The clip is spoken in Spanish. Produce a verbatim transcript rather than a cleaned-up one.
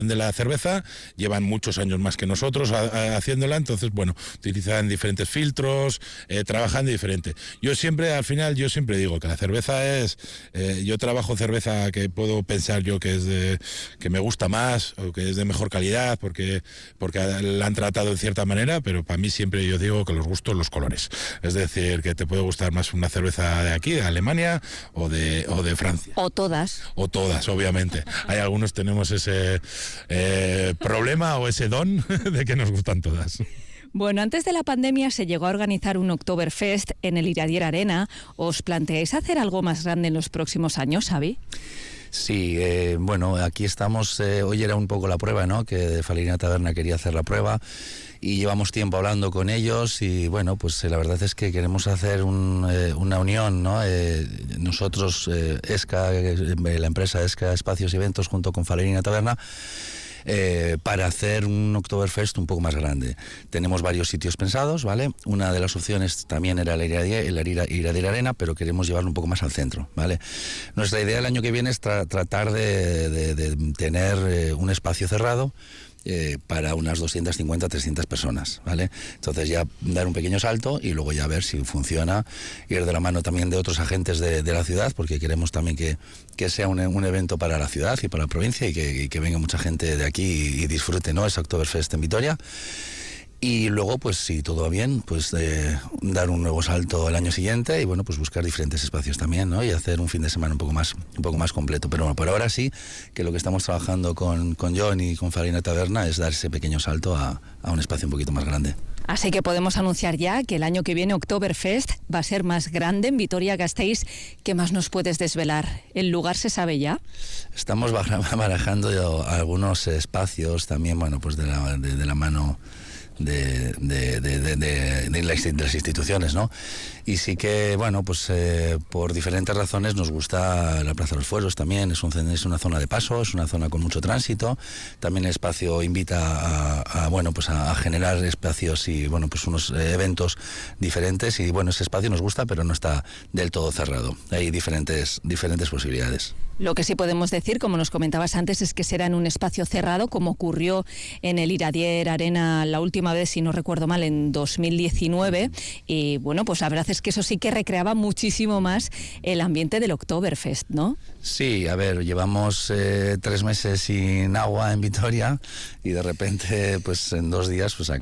de la cerveza, llevan muchos años más que nosotros a, a, haciéndola, entonces, bueno, utilizan diferentes filtros, eh, trabajan de diferente. Yo siempre, al final, yo siempre digo que la cerveza es, eh, yo trabajo cerveza que puedo pensar yo que es de, que me gusta más, o que es de mejor calidad, porque, porque la han tratado en cierta manera, pero para mí siempre yo digo que los gustos, los colores. Es decir, que te puede gustar más una cerveza de aquí, de Alemania, o de, o de Francia. O todas. O todas, obviamente. Hay algunos tenemos ese eh, problema o ese don de que nos gustan todas. Bueno, antes de la pandemia se llegó a organizar un Oktoberfest en el Iradier Arena. ¿Os planteáis hacer algo más grande en los próximos años, Xavi? Sí, eh, bueno, aquí estamos, eh, hoy era un poco la prueba, ¿no?, que Falerina Taberna quería hacer la prueba y llevamos tiempo hablando con ellos y bueno, pues eh, la verdad es que queremos hacer un, eh, una unión, ¿no? Eh, nosotros, eh, ESCA, eh, la empresa ESCA Espacios y Eventos junto con Falerina Taberna, Eh, para hacer un Oktoberfest un poco más grande. Tenemos varios sitios pensados, ¿vale? Una de las opciones también era la Iradier Arena, pero queremos llevarlo un poco más al centro, ¿vale? Nuestra idea el año que viene es tra tratar de, de, de tener eh, un espacio cerrado Eh, para unas doscientas cincuenta a trescientas personas, ¿vale? Entonces ya dar un pequeño salto y luego ya ver si funciona, ir de la mano también de otros agentes de, de la ciudad, porque queremos también que, que sea un, un evento para la ciudad y para la provincia y que, y que venga mucha gente de aquí y, y disfrute, ¿no?, ese Oktoberfest en Vitoria. Y luego, pues si todo va bien, pues eh, dar un nuevo salto el año siguiente y bueno, pues buscar diferentes espacios también, ¿no?, y hacer un fin de semana un poco más, un poco más completo. Pero bueno, por ahora sí, que lo que estamos trabajando con, con John y con Falerina Taberna es dar ese pequeño salto a, a un espacio un poquito más grande. Así que podemos anunciar ya que el año que viene Oktoberfest va a ser más grande en Vitoria-Gasteiz. ¿Qué más nos puedes desvelar? ¿El lugar se sabe ya? Estamos barajando algunos espacios también, bueno, pues de la, de, de la mano De, de, de, de, de, de las instituciones, ¿no? Y sí que, bueno, pues eh, por diferentes razones nos gusta la Plaza de los Fueros también, es, un, es una zona de paso, es una zona con mucho tránsito, también el espacio invita a, a bueno, pues a, a generar espacios y, bueno, pues unos eh, eventos diferentes y, bueno, ese espacio nos gusta, pero no está del todo cerrado, hay diferentes, diferentes posibilidades. Lo que sí podemos decir, como nos comentabas antes, es que será en un espacio cerrado, como ocurrió en el Iradier Arena la última vez, si no recuerdo mal, en dos mil diecinueve. Y bueno, pues la verdad es que eso sí que recreaba muchísimo más el ambiente del Oktoberfest, ¿no? Sí, a ver, llevamos eh, tres meses sin agua en Vitoria y de repente, pues en dos días, pues